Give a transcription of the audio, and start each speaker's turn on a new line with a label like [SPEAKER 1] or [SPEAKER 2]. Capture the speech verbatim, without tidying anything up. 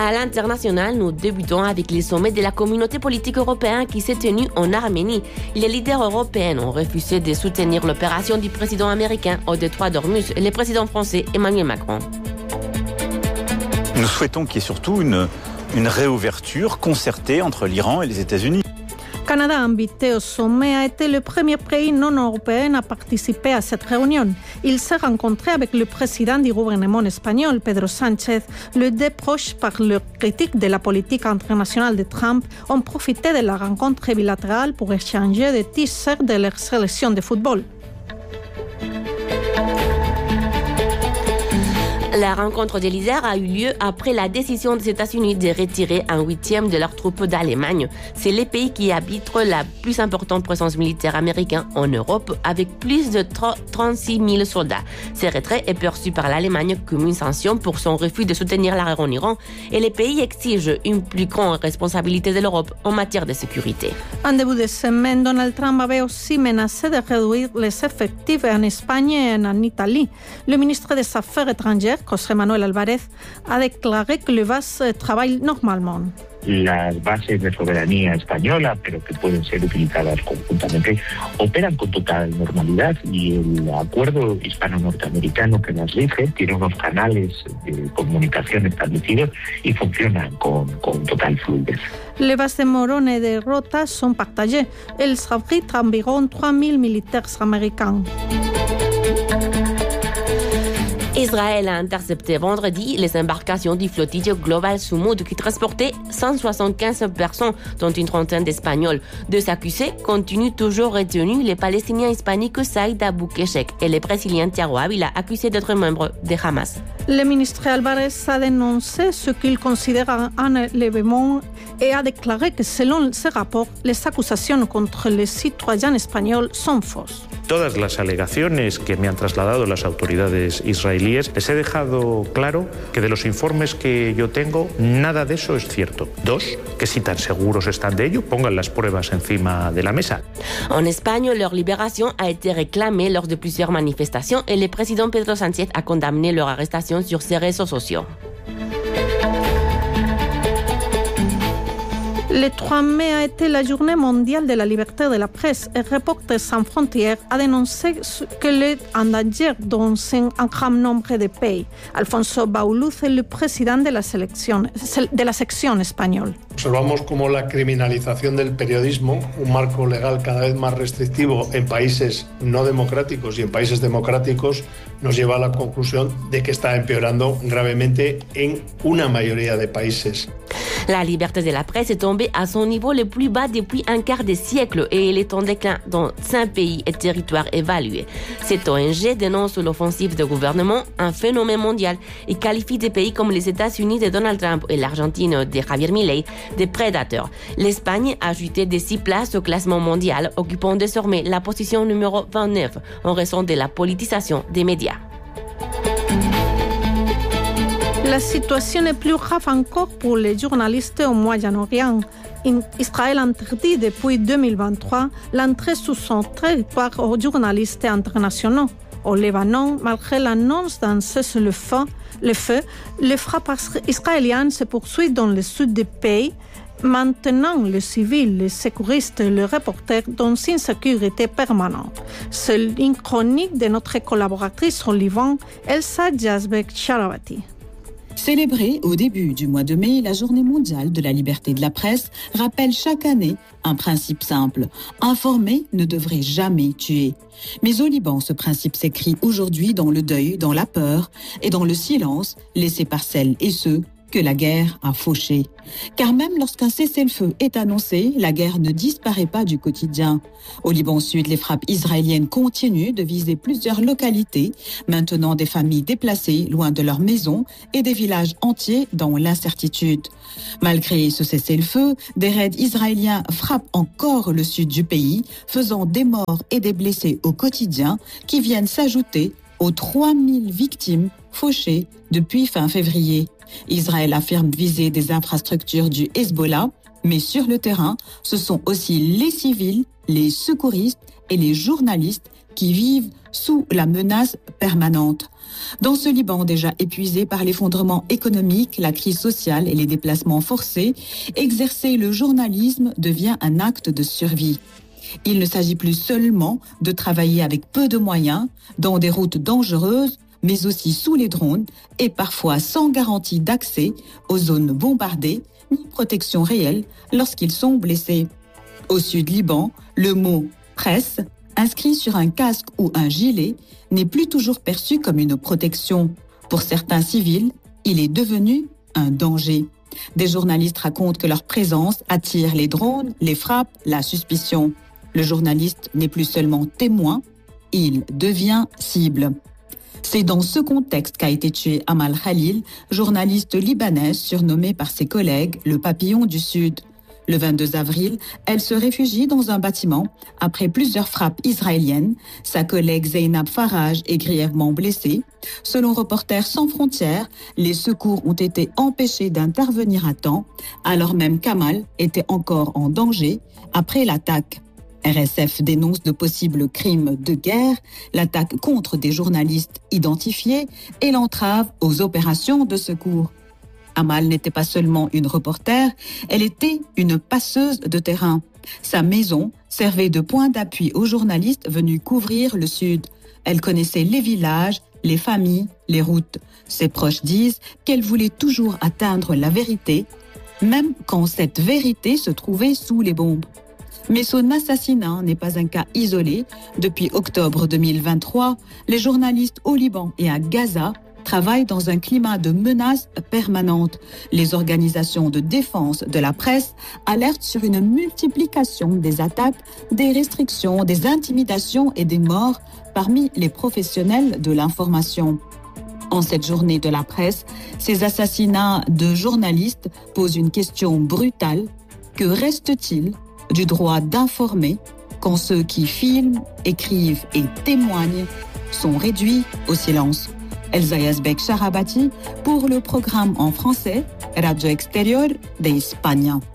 [SPEAKER 1] À l'international, nous débutons avec les sommets de la communauté politique européenne qui s'est tenue en Arménie. Les leaders européens ont refusé de soutenir l'opération du président américain au détroit d'Ormuz et le président français Emmanuel Macron.
[SPEAKER 2] Nous souhaitons qu'il y ait surtout une, une réouverture concertée entre l'Iran et les États-Unis.
[SPEAKER 3] Canada, invité au sommet, a été le premier pays non européen à participer à cette réunion. Il s'est rencontré avec le président du gouvernement espagnol, Pedro Sánchez. Les deux proches, par leur critique de la politique internationale de Trump, ont profité de la rencontre bilatérale pour échanger des t-shirts de leur sélection de football.
[SPEAKER 1] La rencontre des leaders a eu lieu après la décision des États-Unis de retirer un huitième de leurs troupes d'Allemagne. C'est le pays qui habite la plus importante présence militaire américaine en Europe, avec plus de trente-six mille soldats. Ce retrait est perçu par l'Allemagne comme une sanction pour son refus de soutenir la guerre en Iran, et les pays exigent une plus grande responsabilité de l'Europe en matière de sécurité.
[SPEAKER 3] En début de semaine, Donald Trump avait aussi menacé de réduire les effectifs en Espagne et en Italie. Le ministre des Affaires étrangères, José Manuel Álvarez, a déclaré que le base travaille normalement.
[SPEAKER 4] Las bases de soberanía española, pero que pueden ser utilizadas conjuntamente, operan con total normalidad y el acuerdo hispano-norteamericano que las rige tiene unos canales de comunicación establecidos y funcionan con, con total fluidez.
[SPEAKER 3] Les bases de Morón et de Rota sont partagées. Elles abritent environ trois mille militaires américains.
[SPEAKER 1] Israël a intercepté vendredi les embarcations du flotille Global Sumud qui transportait cent soixante-quinze personnes, dont une trentaine d'Espagnols. Deux accusés continuent toujours retenus, les Palestiniens hispaniques Saïd Abou Keshek et le Brésilien Thiago Ávila, accusés d'être membres de Hamas.
[SPEAKER 3] Le ministre Álvarez a dénoncé ce qu'il considère un événement et a déclaré que selon ses rapports, les accusations contre les citoyens espagnols sont fausses.
[SPEAKER 5] Todas las alegaciones que me han trasladado las autoridades israelíes, les he dejado claro que de los informes que yo tengo, nada de eso es cierto. Dos, que si tan seguros están de ello, pongan las pruebas encima de la mesa.
[SPEAKER 1] En Espagne, leur libération a été réclamée lors de plusieurs manifestations et le président Pedro Sánchez a condamné leur arrestation sur ses réseaux sociaux.
[SPEAKER 3] Le trois mai a été la journée mondiale de la liberté de la presse et Reporters sans frontières a dénoncé qu'elle est en danger dans un grand nombre de pays. Alfonso Bauluz est le président de la, selección, de la sección espagnole.
[SPEAKER 6] Observamos cómo la criminalización del periodismo, un marco legal cada vez más restrictivo en países no democráticos y en países democráticos, nos lleva a la conclusión de que está empeorando gravemente en una mayoría de países.
[SPEAKER 1] La liberté de la presse est tombée à son niveau le plus bas depuis un quart de siècle et elle est en déclin dans cinq pays et territoires évalués. Cette O N G dénonce l'offensive du gouvernement, un phénomène mondial, et qualifie des pays comme les États-Unis de Donald Trump et l'Argentine de Javier Milei de prédateurs. L'Espagne a ajouté de six places au classement mondial, occupant désormais la position numéro vingt-neuf en raison de la politisation des médias.
[SPEAKER 3] La situation est plus grave encore pour les journalistes au Moyen-Orient. Israël interdit depuis deux mille vingt-trois l'entrée sous son territoire aux journalistes internationaux. Au Liban, malgré l'annonce d'un cessez-le-feu, le feu, les frappes israéliennes se poursuivent dans le sud du pays, maintenant les civils, les sécuristes et les reporters dans une sécurité permanente. C'est une chronique de notre collaboratrice au Liban, Elsa Yazbek-Sharabati.
[SPEAKER 7] Célébrée au début du mois de mai, la Journée mondiale de la liberté de la presse rappelle chaque année un principe simple. Informer ne devrait jamais tuer. Mais au Liban, ce principe s'écrit aujourd'hui dans le deuil, dans la peur et dans le silence laissé par celles et ceux que la guerre a fauché. Car même lorsqu'un cessez-le-feu est annoncé, la guerre ne disparaît pas du quotidien. Au Liban Sud, les frappes israéliennes continuent de viser plusieurs localités, maintenant des familles déplacées loin de leur maison et des villages entiers dans l'incertitude. Malgré ce cessez-le-feu, des raids israéliens frappent encore le sud du pays, faisant des morts et des blessés au quotidien qui viennent s'ajouter aux trois mille victimes fauchées depuis fin février. Israël affirme viser des infrastructures du Hezbollah, mais sur le terrain, ce sont aussi les civils, les secouristes et les journalistes qui vivent sous la menace permanente. Dans ce Liban déjà épuisé par l'effondrement économique, la crise sociale et les déplacements forcés, exercer le journalisme devient un acte de survie. Il ne s'agit plus seulement de travailler avec peu de moyens, dans des routes dangereuses, mais aussi sous les drones et parfois sans garantie d'accès aux zones bombardées ni protection réelle lorsqu'ils sont blessés. Au sud Liban, le mot « presse » inscrit sur un casque ou un gilet n'est plus toujours perçu comme une protection. Pour certains civils, il est devenu un danger. Des journalistes racontent que leur présence attire les drones, les frappes, la suspicion. Le journaliste n'est plus seulement témoin, il devient cible. C'est dans ce contexte qu'a été tué Amal Khalil, journaliste libanaise surnommée par ses collègues le papillon du Sud. Le vingt-deux avril, elle se réfugie dans un bâtiment après plusieurs frappes israéliennes. Sa collègue Zeynab Faraj est grièvement blessée. Selon Reporters sans frontières, les secours ont été empêchés d'intervenir à temps, alors même qu'Amal était encore en danger après l'attaque. R S F dénonce de possibles crimes de guerre, l'attaque contre des journalistes identifiés et l'entrave aux opérations de secours. Amal n'était pas seulement une reporter, elle était une passeuse de terrain. Sa maison servait de point d'appui aux journalistes venus couvrir le Sud. Elle connaissait les villages, les familles, les routes. Ses proches disent qu'elle voulait toujours atteindre la vérité, même quand cette vérité se trouvait sous les bombes. Mais son assassinat n'est pas un cas isolé. Depuis octobre deux mille vingt-trois, les journalistes au Liban et à Gaza travaillent dans un climat de menaces permanentes. Les organisations de défense de la presse alertent sur une multiplication des attaques, des restrictions, des intimidations et des morts parmi les professionnels de l'information. En cette journée de la presse, ces assassinats de journalistes posent une question brutale. Que reste-t-il du droit d'informer quand ceux qui filment, écrivent et témoignent sont réduits au silence? Elsa Yazbek Sharabati pour le programme en français Radio Extérieur d'Espagne.